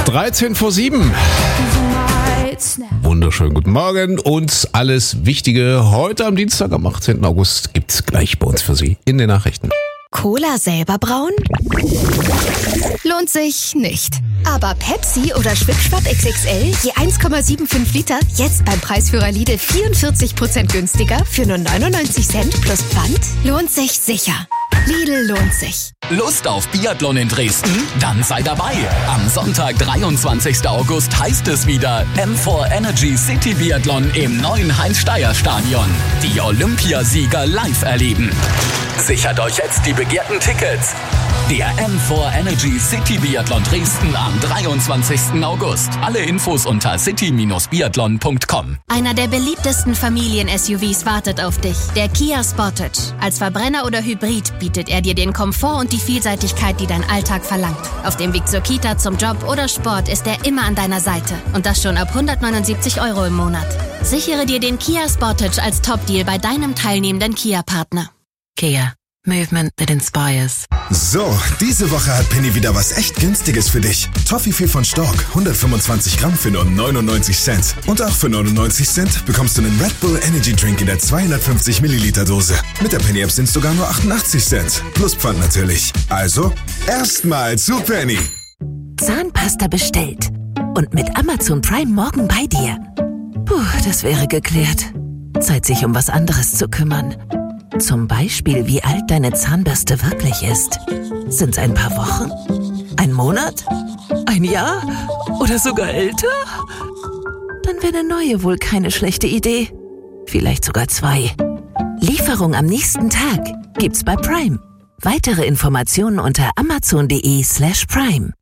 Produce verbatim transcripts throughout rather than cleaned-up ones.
dreizehn vor sieben. Wunderschönen guten Morgen und alles Wichtige heute am Dienstag, am achtzehnten August, gibt's gleich bei uns für Sie in den Nachrichten. Cola selber brauen? Lohnt sich nicht. Aber Pepsi oder Schwipschwapp X X L je eins Komma fünfundsiebzig Liter jetzt beim Preisführer Lidl vierundvierzig Prozent günstiger für nur neunundneunzig Cent plus Pfand? Lohnt sich sicher. Lidl lohnt sich. Lust auf Biathlon in Dresden? Dann sei dabei. Am Sonntag, dreiundzwanzigsten August, heißt es wieder M vier Energy City Biathlon im neuen Heinz-Steier-Stadion. Die Olympiasieger live erleben. Sichert euch jetzt die begehrten Tickets. Der M vier Energy City Biathlon Dresden am dreiundzwanzigsten August. Alle Infos unter city Bindestrich biathlon Punkt com. Einer der beliebtesten Familien-S U Vs wartet auf dich. Der Kia Sportage. Als Verbrenner oder Hybrid bietet er dir den Komfort und die Vielseitigkeit, die dein Alltag verlangt. Auf dem Weg zur Kita, zum Job oder Sport ist er immer an deiner Seite. Und das schon ab hundertneunundsiebzig Euro im Monat. Sichere dir den Kia Sportage als Top-Deal bei deinem teilnehmenden Kia-Partner. Kia. Movement that inspires. So, diese Woche hat Penny wieder was echt Günstiges für dich. Toffifee von Stork, hundertfünfundzwanzig Gramm für nur neunundneunzig Cent. Und auch für neunundneunzig Cent bekommst du einen Red Bull Energy Drink in der zweihundertfünfzig Milliliter Dose. Mit der Penny App sind es sogar nur achtundachtzig Cent. Plus Pfand natürlich. Also, erstmal zu Penny. Zahnpasta bestellt. Und mit Amazon Prime morgen bei dir. Puh, das wäre geklärt. Zeit, sich um was anderes zu kümmern. Zum Beispiel, wie alt deine Zahnbürste wirklich ist. Sind's ein paar Wochen? Ein Monat? Ein Jahr? Oder sogar älter? Dann wäre eine neue wohl keine schlechte Idee. Vielleicht sogar zwei. Lieferung am nächsten Tag gibt's bei Prime. Weitere Informationen unter amazon.de slash prime.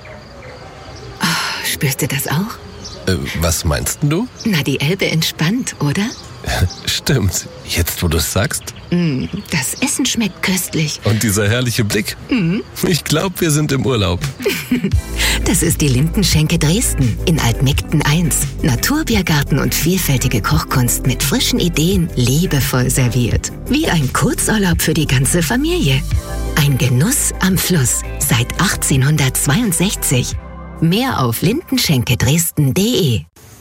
Oh, spürst du das auch? Äh, was meinst du? Na, die Elbe entspannt, oder? Stimmt. Jetzt, wo du es sagst. Mm, das Essen schmeckt köstlich. Und dieser herrliche Blick. Mm. Ich glaube, wir sind im Urlaub. Das ist die Lindenschenke Dresden in Altmegden eins. Naturbiergarten und vielfältige Kochkunst mit frischen Ideen, liebevoll serviert. Wie ein Kurzurlaub für die ganze Familie. Ein Genuss am Fluss seit achtzehnhundertzweiundsechzig. Mehr auf lindenschenke-dresden punkt de.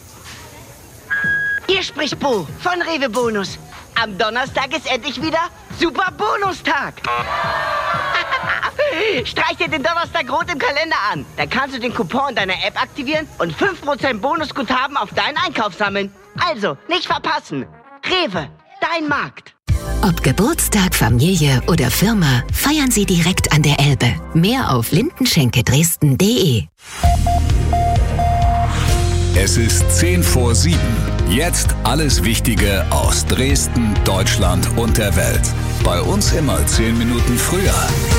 Hier spricht Bo von Rewe Bonus. Am Donnerstag ist endlich wieder Super Bonustag. Streich dir den Donnerstag rot im Kalender an. Dann kannst du den Coupon in deiner App aktivieren und fünf Prozent Bonusguthaben auf deinen Einkauf sammeln. Also, nicht verpassen. Rewe, dein Markt. Ob Geburtstag, Familie oder Firma, feiern Sie direkt an der Elbe. Mehr auf lindenschenke-dresden punkt de. Es ist zehn vor sieben. Jetzt alles Wichtige aus Dresden, Deutschland und der Welt. Bei uns immer zehn Minuten früher.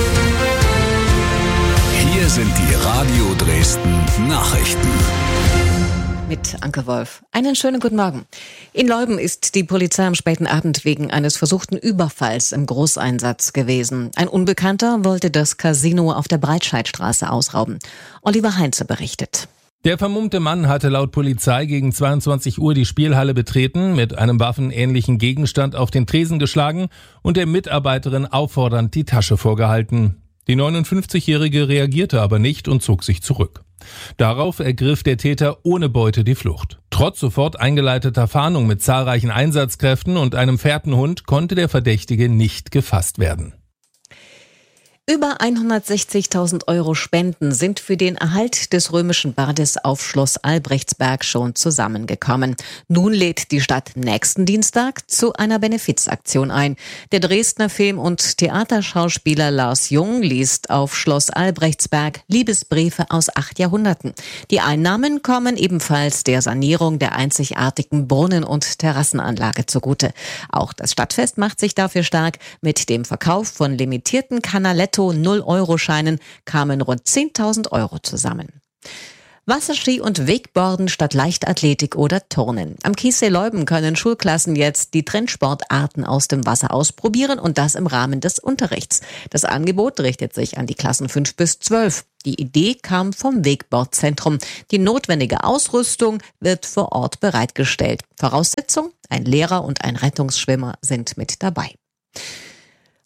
Hier sind die Radio Dresden Nachrichten. Mit Anke Wolf. Einen schönen guten Morgen. In Leuden ist die Polizei am späten Abend wegen eines versuchten Überfalls im Großeinsatz gewesen. Ein Unbekannter wollte das Casino auf der Breitscheidstraße ausrauben. Oliver Heinze berichtet. Der vermummte Mann hatte laut Polizei gegen zweiundzwanzig Uhr die Spielhalle betreten, mit einem waffenähnlichen Gegenstand auf den Tresen geschlagen und der Mitarbeiterin auffordernd die Tasche vorgehalten. Die neunundfünfzigjährige reagierte aber nicht und zog sich zurück. Darauf ergriff der Täter ohne Beute die Flucht. Trotz sofort eingeleiteter Fahndung mit zahlreichen Einsatzkräften und einem Fährtenhund konnte der Verdächtige nicht gefasst werden. Über hundertsechzigtausend Euro Spenden sind für den Erhalt des römischen Bades auf Schloss Albrechtsberg schon zusammengekommen. Nun lädt die Stadt nächsten Dienstag zu einer Benefizaktion ein. Der Dresdner Film- und Theaterschauspieler Lars Jung liest auf Schloss Albrechtsberg Liebesbriefe aus acht Jahrhunderten. Die Einnahmen kommen ebenfalls der Sanierung der einzigartigen Brunnen- und Terrassenanlage zugute. Auch das Stadtfest macht sich dafür stark. Mit dem Verkauf von limitierten Canaletto null Euro Scheinen kamen rund zehntausend Euro zusammen. Wasserski und Wakeboarden statt Leichtathletik oder Turnen. Am Kiessee Leuden können Schulklassen jetzt die Trendsportarten aus dem Wasser ausprobieren und das im Rahmen des Unterrichts. Das Angebot richtet sich an die Klassen fünf bis zwölf. Die Idee kam vom Wakeboardzentrum. Die notwendige Ausrüstung wird vor Ort bereitgestellt. Voraussetzung: ein Lehrer und ein Rettungsschwimmer sind mit dabei.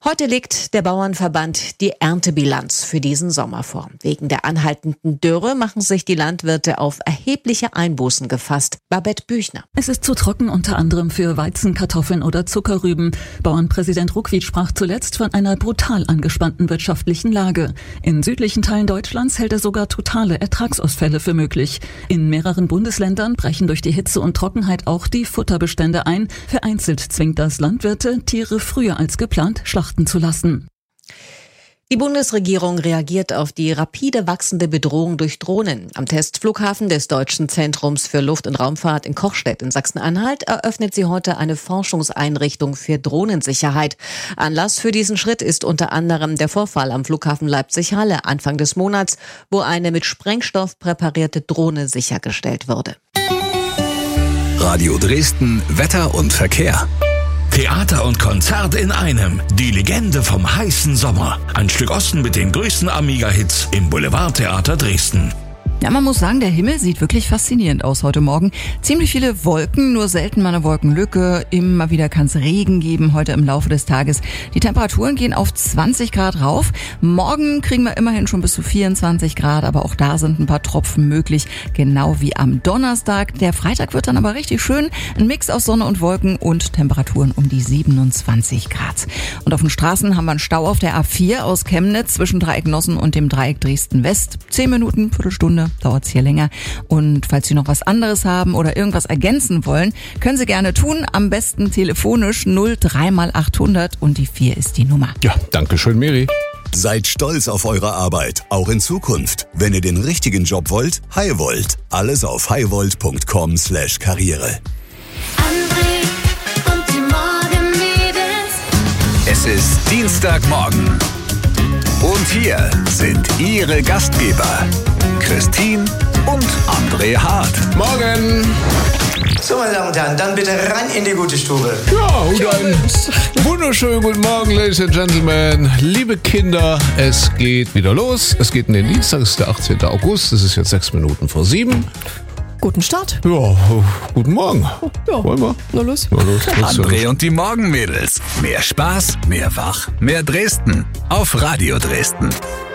Heute legt der Bauernverband die Erntebilanz für diesen Sommer vor. Wegen der anhaltenden Dürre machen sich die Landwirte auf erhebliche Einbußen gefasst. Babette Büchner. Es ist zu trocken, unter anderem für Weizen, Kartoffeln oder Zuckerrüben. Bauernpräsident Ruckwied sprach zuletzt von einer brutal angespannten wirtschaftlichen Lage. In südlichen Teilen Deutschlands hält er sogar totale Ertragsausfälle für möglich. In mehreren Bundesländern brechen durch die Hitze und Trockenheit auch die Futterbestände ein. Vereinzelt zwingt das Landwirte, Tiere früher als geplant schlachten zu lassen. Die Bundesregierung reagiert auf die rapide wachsende Bedrohung durch Drohnen. Am Testflughafen des Deutschen Zentrums für Luft- und Raumfahrt in Kochstedt in Sachsen-Anhalt eröffnet sie heute eine Forschungseinrichtung für Drohnensicherheit. Anlass für diesen Schritt ist unter anderem der Vorfall am Flughafen Leipzig-Halle Anfang des Monats, wo eine mit Sprengstoff präparierte Drohne sichergestellt wurde. Radio Dresden, Wetter und Verkehr. Theater und Konzert in einem. Die Legende vom heißen Sommer. Ein Stück Osten mit den größten Amiga-Hits im Boulevardtheater Dresden. Ja, man muss sagen, der Himmel sieht wirklich faszinierend aus heute Morgen. Ziemlich viele Wolken, nur selten mal eine Wolkenlücke. Immer wieder kann es Regen geben heute im Laufe des Tages. Die Temperaturen gehen auf zwanzig Grad rauf. Morgen kriegen wir immerhin schon bis zu vierundzwanzig Grad, aber auch da sind ein paar Tropfen möglich, genau wie am Donnerstag. Der Freitag wird dann aber richtig schön. Ein Mix aus Sonne und Wolken und Temperaturen um die siebenundzwanzig Grad. Und auf den Straßen haben wir einen Stau auf der A vier aus Chemnitz zwischen Dreieck Nossen und dem Dreieck Dresden West. Zehn Minuten, Viertelstunde. Dauert es hier länger. Und falls Sie noch was anderes haben oder irgendwas ergänzen wollen, können Sie gerne tun. Am besten telefonisch null drei mal achthundert und die vier ist die Nummer. Ja, danke schön, Miri. Seid stolz auf eure Arbeit, auch in Zukunft. Wenn ihr den richtigen Job wollt, Highvolt. Alles auf highvolt punkt com slash karriere. André und die Morgenmädels. Es ist Dienstagmorgen. Und hier sind Ihre Gastgeber, Christine und André Hart. Morgen! So, meine Damen und Herren, dann bitte rein in die gute Stube. Ja, und einen wunderschönen guten Morgen, Ladies and Gentlemen. Liebe Kinder, es geht wieder los. Es geht in den Dienstag, es ist der achtzehnten August. Es ist jetzt sechs Minuten vor sieben. Guten Start. Ja, guten Morgen. Ja. Wollen wir? Na los. Na los. André und die Morgenmädels. Mehr Spaß, mehr Wach, mehr Dresden. Auf Radio Dresden.